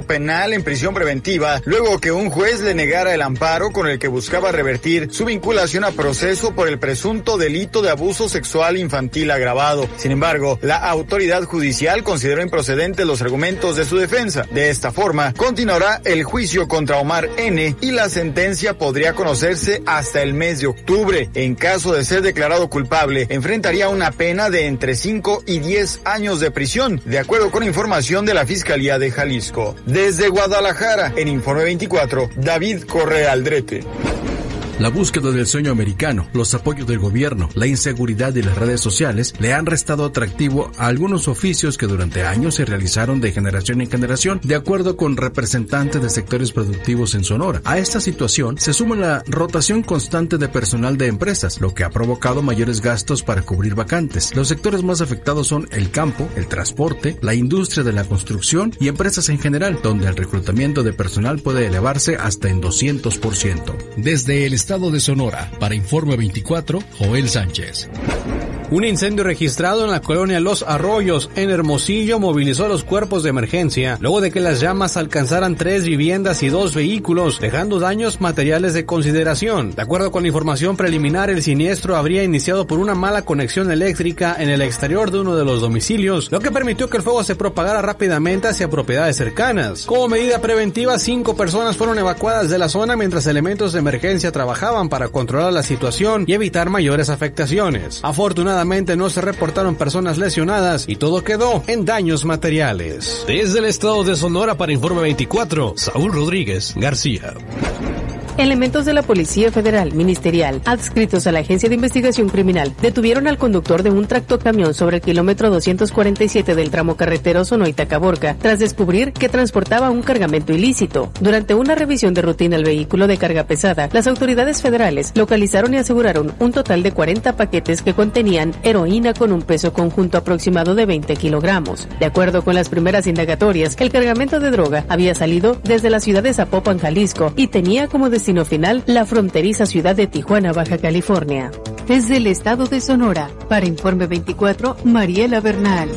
penal en prisión preventiva, luego que un juez le negara el amparo con el que buscaba revertir su vinculación a proceso por el presunto delito de abuso sexual infantil agravado. Sin embargo, la autoridad judicial consideró improcedentes los argumentos de su defensa. De esta forma, continuará el juicio contra Omar N. y la sentencia podría conocerse hasta el mes de octubre. En caso de ser declarado culpable, enfrentaría una pena de entre 5 y 10 años de prisión, de acuerdo con información de la Fiscalía de Jalisco. Desde Guadalajara, en Informe 24, David Correa Aldrete. La búsqueda del sueño americano, los apoyos del gobierno, la inseguridad y las redes sociales le han restado atractivo a algunos oficios que durante años se realizaron de generación en generación, de acuerdo con representantes de sectores productivos en Sonora. A esta situación se suma la rotación constante de personal de empresas, lo que ha provocado mayores gastos para cubrir vacantes. Los sectores más afectados son el campo, el transporte, la industria de la construcción y empresas en general, donde el reclutamiento de personal puede elevarse hasta en 200%. Desde el estado de Sonora, para Informe 24, Joel Sánchez. Un incendio registrado en la colonia Los Arroyos, en Hermosillo, movilizó a los cuerpos de emergencia, luego de que las llamas alcanzaran 3 viviendas y 2 vehículos, dejando daños materiales de consideración. De acuerdo con la información preliminar, el siniestro habría iniciado por una mala conexión eléctrica en el exterior de uno de los domicilios, lo que permitió que el fuego se propagara rápidamente hacia propiedades cercanas. Como medida preventiva, 5 personas fueron evacuadas de la zona mientras elementos de emergencia trabajaban para controlar la situación y evitar mayores afectaciones. Afortunadamente no se reportaron personas lesionadas y todo quedó en daños materiales. Desde el estado de Sonora para Informe 24, Saúl Rodríguez García. Elementos de la Policía Federal Ministerial, adscritos a la Agencia de Investigación Criminal, detuvieron al conductor de un tractocamión sobre el kilómetro 247 del tramo carretero Sonoita-Caborca, tras descubrir que transportaba un cargamento ilícito. Durante una revisión de rutina al vehículo de carga pesada, las autoridades federales localizaron y aseguraron un total de 40 paquetes que contenían heroína con un peso conjunto aproximado de 20 kilogramos. De acuerdo con las primeras indagatorias, el cargamento de droga había salido desde la ciudad de Zapopan, Jalisco, y tenía como destino final la fronteriza ciudad de Tijuana, Baja California. Desde el estado de Sonora, para Informe 24, Mariela Bernal.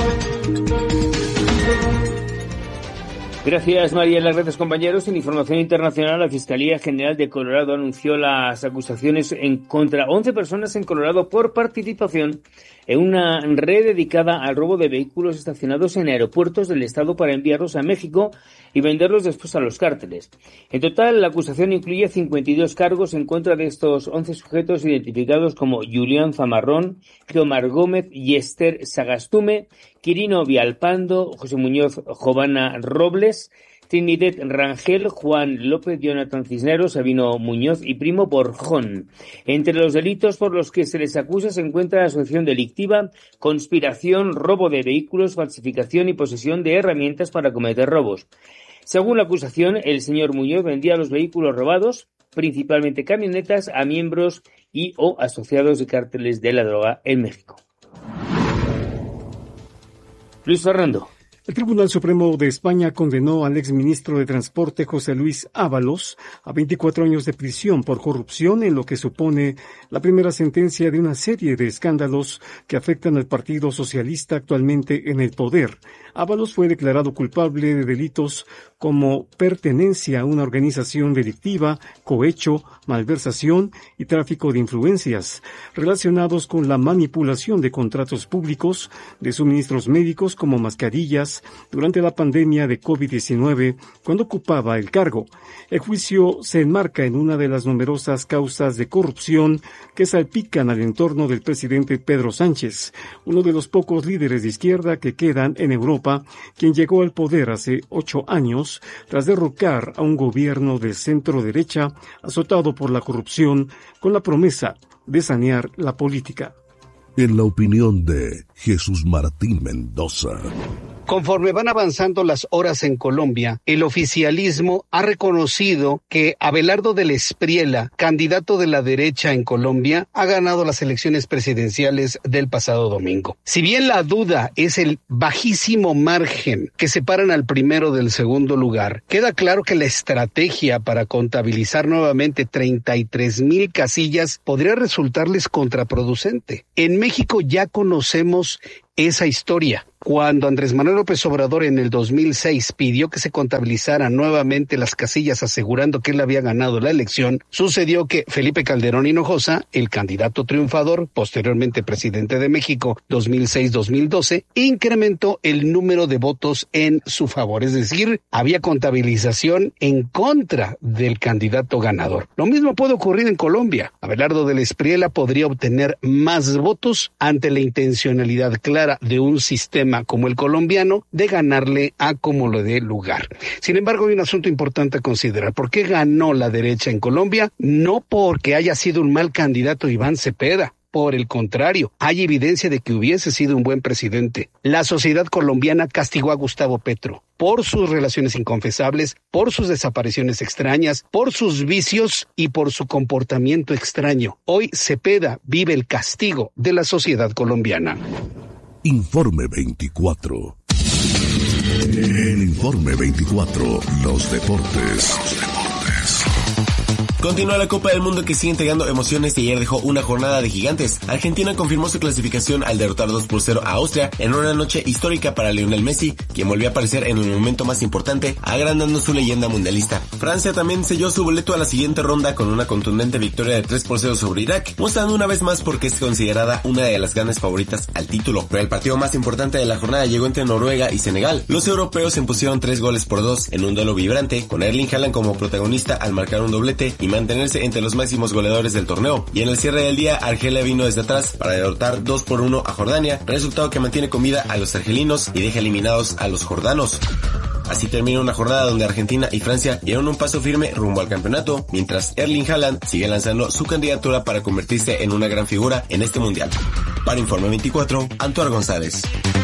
Gracias, Mariela. Gracias, compañeros. En información internacional, la Fiscalía General de Colorado anunció las acusaciones contra 11 personas en Colorado por participación en una red dedicada al robo de vehículos estacionados en aeropuertos del estado para enviarlos a México y venderlos después a los cárteles. En total, la acusación incluye 52 cargos en contra de estos 11 sujetos identificados como Julián Zamarrón, Omar Gómez, Yester Sagastume, Quirino Vialpando, José Muñoz Jovana Robles, Trinidad Rangel, Juan López, Jonathan Cisneros, Sabino Muñoz y Primo Borjón. Entre los delitos por los que se les acusa se encuentra asociación delictiva, conspiración, robo de vehículos, falsificación y posesión de herramientas para cometer robos. Según la acusación, el señor Muñoz vendía los vehículos robados, principalmente camionetas, a miembros y o asociados de cárteles de la droga en México. Luis Fernando. El Tribunal Supremo de España condenó al exministro de Transporte José Luis Ábalos a 24 años de prisión por corrupción, en lo que supone la primera sentencia de una serie de escándalos que afectan al Partido Socialista actualmente en el poder. Ábalos fue declarado culpable de delitos como pertenencia a una organización delictiva, cohecho, malversación y tráfico de influencias, relacionados con la manipulación de contratos públicos, de suministros médicos como mascarillas, durante la pandemia de COVID-19, cuando ocupaba el cargo. El juicio se enmarca en una de las numerosas causas de corrupción que salpican al entorno del presidente Pedro Sánchez, uno de los pocos líderes de izquierda que quedan en Europa, quien llegó al poder hace 8 años tras derrocar a un gobierno de centro-derecha azotado por la corrupción, con la promesa de sanear la política. En la opinión de Jesús Martín Mendoza. Conforme van avanzando las horas en Colombia, el oficialismo ha reconocido que Abelardo del Espriella, candidato de la derecha en Colombia, ha ganado las elecciones presidenciales del pasado domingo. Si bien la duda es el bajísimo margen que separan al primero del segundo lugar, queda claro que la estrategia para contabilizar nuevamente 33,000 casillas podría resultarles contraproducente. En México ya conocemos esa historia. Cuando Andrés Manuel López Obrador en el 2006 pidió que se contabilizaran nuevamente las casillas asegurando que él había ganado la elección, sucedió que Felipe Calderón Hinojosa, el candidato triunfador, posteriormente presidente de México 2006-2012, incrementó el número de votos en su favor, es decir, había contabilización en contra del candidato ganador. Lo mismo puede ocurrir en Colombia. Abelardo del Espriella podría obtener más votos ante la intencionalidad clara de un sistema como el colombiano de ganarle a como le dé lugar. Sin embargo, hay un asunto importante a considerar. ¿Por qué ganó la derecha en Colombia? No porque haya sido un mal candidato Iván Cepeda. Por el contrario, hay evidencia de que hubiese sido un buen presidente. La sociedad colombiana castigó a Gustavo Petro por sus relaciones inconfesables, por sus desapariciones extrañas, por sus vicios y por su comportamiento extraño. Hoy Cepeda vive el castigo de la sociedad colombiana. Informe 24. El Informe 24, los deportes. Continúa la Copa del Mundo que sigue entregando emociones y ayer dejó una jornada de gigantes. Argentina confirmó su clasificación al derrotar 2-0 a Austria en una noche histórica para Lionel Messi, quien volvió a aparecer en el momento más importante, agrandando su leyenda mundialista. Francia también selló su boleto a la siguiente ronda con una contundente victoria de 3-0 sobre Irak, mostrando una vez más por qué es considerada una de las grandes favoritas al título. Pero el partido más importante de la jornada llegó entre Noruega y Senegal. Los europeos se impusieron 3-2 en un duelo vibrante, con Erling Haaland como protagonista al marcar un doblete y mantenerse entre los máximos goleadores del torneo. Y en el cierre del día, Argelia vino desde atrás para derrotar 2-1 a Jordania, resultado que mantiene con vida a los argelinos y deja eliminados a los jordanos. Así termina una jornada donde Argentina y Francia dieron un paso firme rumbo al campeonato, mientras Erling Haaland sigue lanzando su candidatura para convertirse en una gran figura en este mundial. Para Informe 24, Antoine González.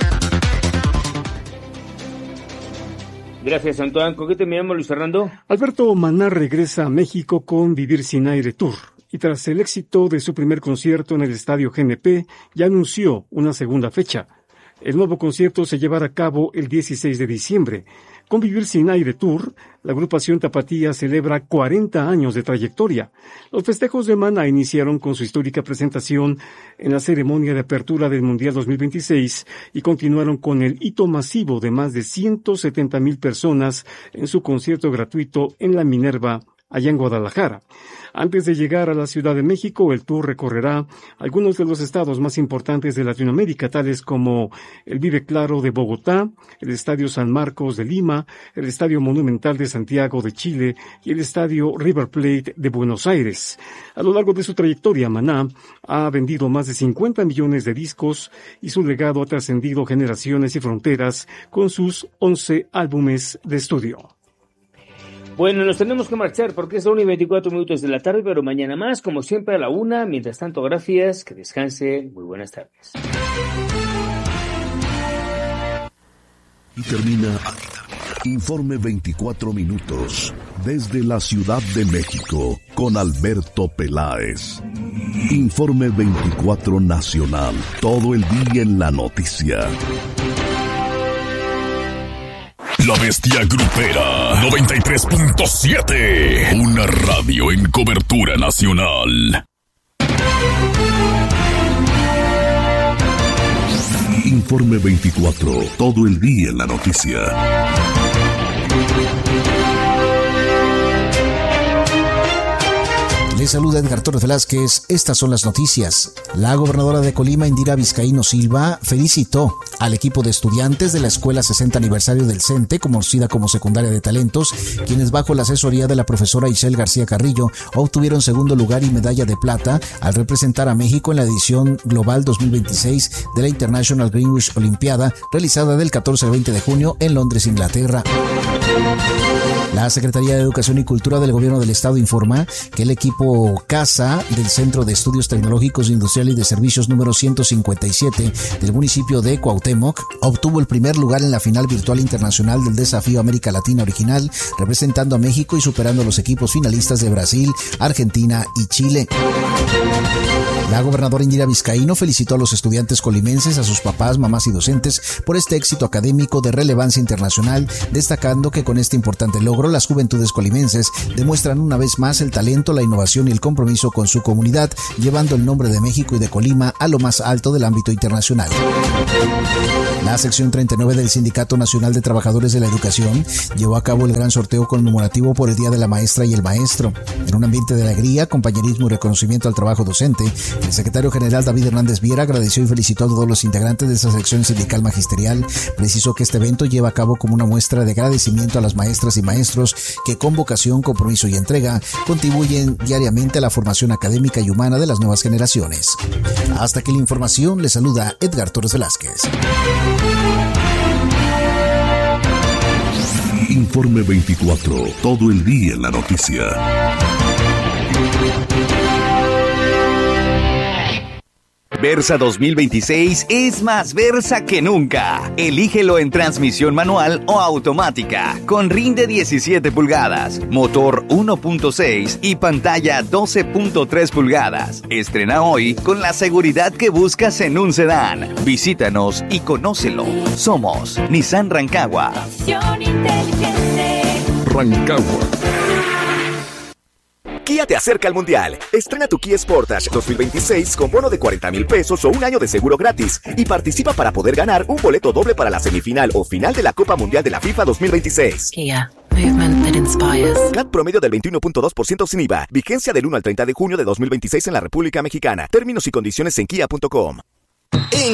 Gracias, Antoine. ¿Con qué terminamos, Luis Fernando? Alberto Maná regresa a México con Vivir Sin Aire Tour y tras el éxito de su primer concierto en el Estadio GNP, ya anunció una segunda fecha. El nuevo concierto se llevará a cabo el 16 de diciembre. Con Vivir Sin Aire Tour, la agrupación tapatía celebra 40 años de trayectoria. Los festejos de Maná iniciaron con su histórica presentación en la ceremonia de apertura del Mundial 2026 y continuaron con el hito masivo de más de 170,000 personas en su concierto gratuito en la Minerva, allá en Guadalajara. Antes de llegar a la Ciudad de México, el tour recorrerá algunos de los estados más importantes de Latinoamérica, tales como el Vive Claro de Bogotá, el Estadio San Marcos de Lima, el Estadio Monumental de Santiago de Chile y el Estadio River Plate de Buenos Aires. A lo largo de su trayectoria, Maná ha vendido más de 50 millones de discos y su legado ha trascendido generaciones y fronteras con sus 11 álbumes de estudio. Bueno, nos tenemos que marchar porque es 1:24 de la tarde, pero mañana más, como siempre, a la 1. Mientras tanto, gracias, que descanse, muy buenas tardes. Y termina Informe 24 minutos desde la Ciudad de México con Alberto Peláez. Informe 24 Nacional, todo el día en la noticia. La Bestia Grupera 93.7, una radio en cobertura nacional. Informe 24, todo el día en la noticia. Les saluda Edgar Torres Velázquez. Estas son las noticias. La gobernadora de Colima, Indira Vizcaíno Silva, felicitó al equipo de estudiantes de la Escuela 60 Aniversario del CENTE, conocida como Secundaria de Talentos, quienes bajo la asesoría de la profesora Isel García Carrillo obtuvieron segundo lugar y medalla de plata al representar a México en la edición global 2026 de la International Greenwich Olympiada, realizada del 14 al 20 de junio en Londres, Inglaterra. La Secretaría de Educación y Cultura del Gobierno del Estado informa que el equipo CASA del Centro de Estudios Tecnológicos, Industriales y de Servicios número 157 del municipio de Cuauhtémoc obtuvo el primer lugar en la final virtual internacional del Desafío América Latina Original, representando a México y superando a los equipos finalistas de Brasil, Argentina y Chile. La gobernadora Indira Vizcaíno felicitó a los estudiantes colimenses, a sus papás, mamás y docentes por este éxito académico de relevancia internacional, destacando que con este importante logro las juventudes colimenses demuestran una vez más el talento, la innovación y el compromiso con su comunidad, llevando el nombre de México y de Colima a lo más alto del ámbito internacional. La sección 39 del Sindicato Nacional de Trabajadores de la Educación llevó a cabo el gran sorteo conmemorativo por el Día de la Maestra y el Maestro. En un ambiente de alegría, compañerismo y reconocimiento al trabajo docente, el secretario general David Hernández Viera agradeció y felicitó a todos los integrantes de esa sección sindical magisterial. Precisó que este evento lleva a cabo como una muestra de agradecimiento a las maestras y maestros que con vocación, compromiso y entrega contribuyen diariamente a la formación académica y humana de las nuevas generaciones. Hasta aquí la información, le saluda Edgar Torres Velázquez. Informe 24, todo el día en la noticia. Versa 2026 es más Versa que nunca. Elígelo en transmisión manual o automática, con rinde 17 pulgadas, motor 1.6 y pantalla 12.3 pulgadas. Estrena hoy con la seguridad que buscas en un sedán. Visítanos y conócelo. Somos Nissan Rancagua. Rancagua. Kia te acerca al Mundial. Estrena tu Kia Sportage 2026 con bono de 40,000 pesos o un año de seguro gratis. Y participa para poder ganar un boleto doble para la semifinal o final de la Copa Mundial de la FIFA 2026. Kia. Movement that inspires. CAT promedio del 21.2% sin IVA. Vigencia del 1 al 30 de junio de 2026 en la República Mexicana. Términos y condiciones en kia.com.